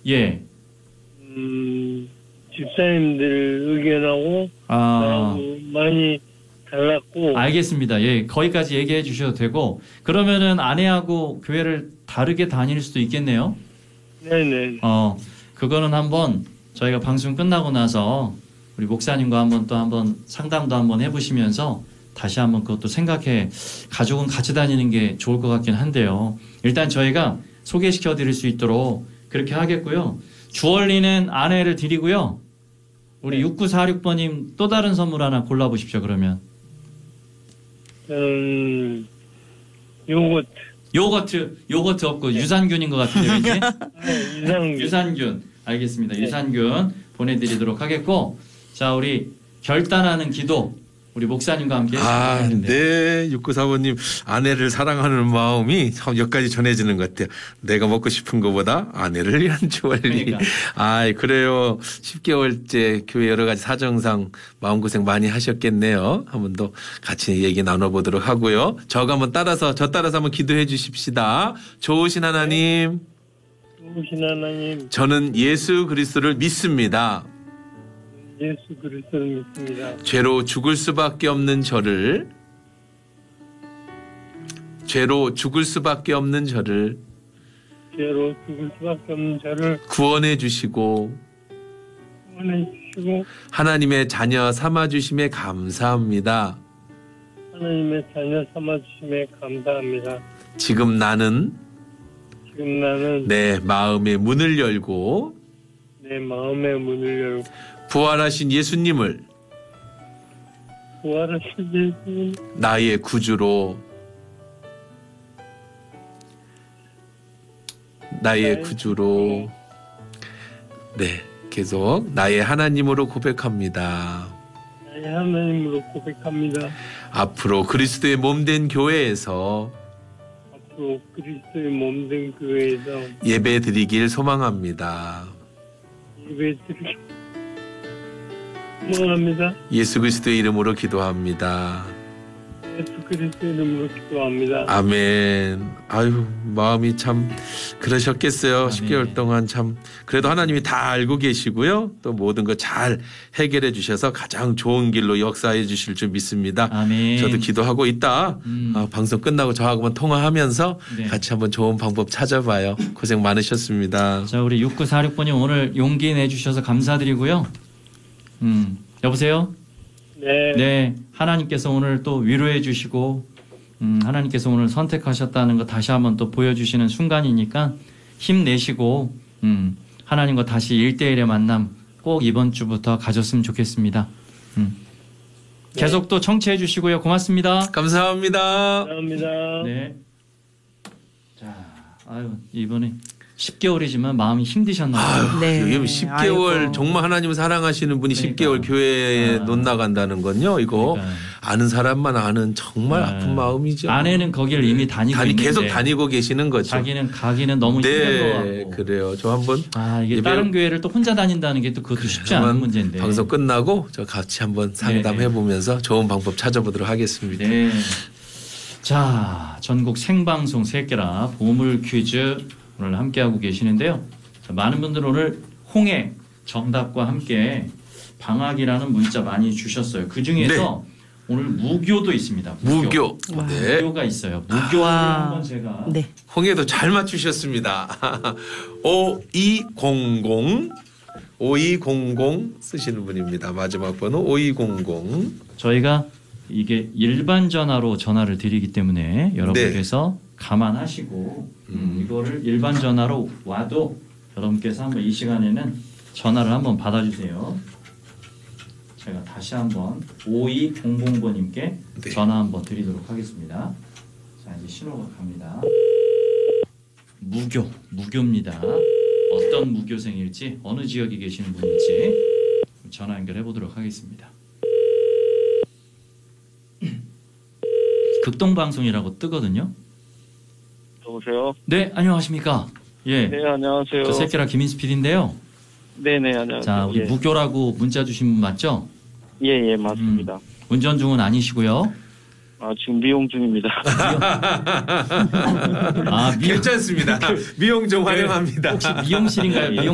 예. 집사님들 의견하고 나하고 많이 달랐고. 알겠습니다. 예, 거기까지 얘기해 주셔도 되고 그러면은 아내하고 교회를 다르게 다닐 수도 있겠네요. 네네. 그거는 한번 저희가 방송 끝나고 나서 우리 목사님과 한번 상담도 한번 해보시면서 다시 한번 그것도 생각해 가족은 같이 다니는 게 좋을 것 같긴 한데요. 일단 저희가 소개시켜 드릴 수 있도록 그렇게 하겠고요. 주얼리는 아내를 드리고요. 우리 6946번님 또 다른 선물 하나 골라보십시오. 그러면 요거트 없고 유산균인 것 같은데 왠지? 유산균 알겠습니다. 유산균 보내드리도록 하겠고 자 우리 결단하는 기도 우리 목사님과 함께 네. 6945님 아내를 사랑하는 마음이 참 여기까지 전해지는 것 같아요. 내가 먹고 싶은 것보다 아내를 위한 주얼리. 그러니까. 그래요. 10개월째 교회 여러 가지 사정상 마음고생 많이 하셨겠네요. 한 번 더 같이 얘기 나눠보도록 하고요. 저 따라서 한번 기도해 주십시다. 좋으신 하나님. 저는 예수 그리스도를 믿습니다. 예수 그리스도를 믿습니다. 죄로 죽을 수밖에 없는 저를 구원해 주시고 하나님의 자녀 삼아 주심에 감사합니다. 지금 나는 내 마음의 문을 열고 부활하신 예수님을 나의 구주로 계속 나의 하나님으로 고백합니다. 앞으로 그리스도의 몸된 교회에서 예배 드리길 소망합니다. 예수 그리스도의 이름으로 기도합니다. 아멘. 아유 마음이 참 그러셨겠어요. 아멘. 10개월 동안 참 그래도 하나님이 다 알고 계시고요. 또 모든 거 잘 해결해 주셔서 가장 좋은 길로 역사해 주실 줄 믿습니다. 아멘. 저도 기도하고 있다. 방송 끝나고 저하고만 통화하면서 같이 한번 좋은 방법 찾아봐요. 고생 많으셨습니다. 자 우리 6946번님 오늘 용기 내주셔서 감사드리고요. 여보세요? 네. 하나님께서 오늘 또 위로해 주시고 하나님께서 오늘 선택하셨다는 거 다시 한번 또 보여주시는 순간이니까 힘내시고 하나님과 다시 1대1의 만남 꼭 이번 주부터 가졌으면 좋겠습니다. 계속 또 청취해 주시고요. 고맙습니다. 감사합니다. 네. 자, 이번에 10개월이지만 마음이 힘드셨나 봐요. 네. 10개월 아이고. 정말 하나님을 사랑하시는 분이 10개월 교회에 못 나간다는 건요. 이거 아는 사람만 아는 정말 아픈 마음이죠. 아내는 거기를 이미 다니고 있는데 계속 다니고 계시는 거죠. 자기는 가기는 너무 힘든 것 같고. 그래요. 저 한번 이게 다른 교회를 또 혼자 다닌다는 게 또 그것도 쉽지 않은 문제인데. 방송 끝나고 저 같이 한번 상담해 보면서 좋은 방법 찾아보도록 하겠습니다. 네. 자, 전국 생방송 새끼라 보물 퀴즈 오늘 함께하고 계시는데요. 많은 분들 오늘 홍해 정답과 함께 방학이라는 문자 많이 주셨어요. 그중에서 오늘 무교도 있습니다. 무교가 있어요. 무교를 한번 제가 홍해도 잘 맞추셨습니다. 5200 쓰시는 분입니다. 마지막 번호 5200. 저희가 이게 일반 전화로 전화를 드리기 때문에 여러분께서 감안하시고 이거를 일반 전화로 와도 여러분께서 한번 이 시간에는 전화를 한번 받아주세요. 제가 다시 한번 5200번님께 전화 한번 드리도록 하겠습니다. 자 이제 신호가 갑니다. 무교입니다. 어떤 무교생일지 어느 지역에 계시는 분일지 전화 연결해 보도록 하겠습니다. 극동방송이라고 뜨거든요. 여보세요? 네, 안녕하십니까? 예. 네, 안녕하세요. 저 새끼라 김인수 PD인데요. 네네, 안녕하세요. 자, 우리 무교라고 문자 주신 분 맞죠? 예, 맞습니다. 운전 중은 아니시고요. 지금 미용 중입니다. 괜찮습니다. 미용 좀 환영합니다. 혹시 미용실인가요?